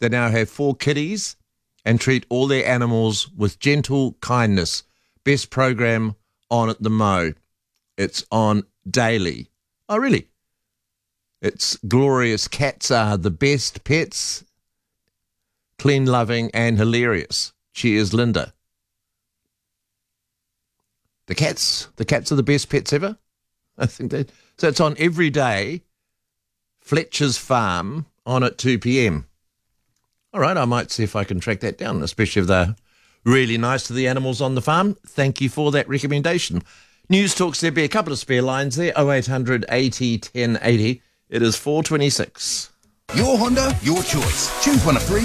They now have 4 kitties and treat all their animals with gentle kindness. Best program on at the Mo. It's on daily. Oh, really? It's glorious. Cats are the best pets. Clean, loving, and hilarious. Cheers, Linda. The cats are the best pets ever. I think that. So it's on every day. Fletcher's Farm on at 2 p.m. All right, I might see if I can track that down, especially if they're really nice to the animals on the farm. Thank you for that recommendation. News Talks, there'll be a couple of spare lines there, 0800 80 1080. It is 4:26. Your Honda, your choice. Choose one of 3